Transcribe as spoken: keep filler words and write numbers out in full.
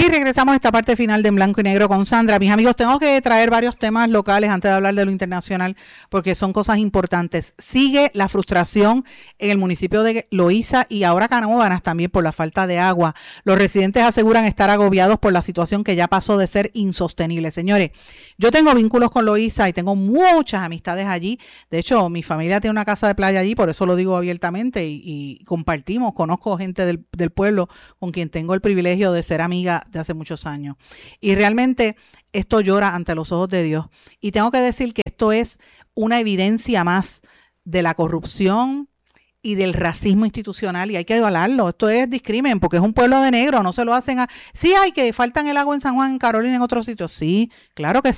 Y regresamos a esta parte final de En Blanco y Negro con Sandra. Mis amigos, tengo que traer varios temas locales antes de hablar de lo internacional porque son cosas importantes. Sigue la frustración en el municipio de Loíza y ahora Canóvanas también por la falta de agua. Los residentes aseguran estar agobiados por la situación que ya pasó de ser insostenible. Señores, yo tengo vínculos con Loíza y tengo muchas amistades allí. De hecho, mi familia tiene una casa de playa allí, por eso lo digo abiertamente y, y compartimos. Conozco gente del, del pueblo con quien tengo el privilegio de ser amiga de hace muchos años. Y realmente esto llora ante los ojos de Dios. Y tengo que decir que esto es una evidencia más de la corrupción y del racismo institucional, y hay que evaluarlo. Esto es discrimen, porque es un pueblo de negro, no se lo hacen a... Sí hay que faltan el agua en San Juan, en Carolina, en otros sitios. Sí, claro que sí.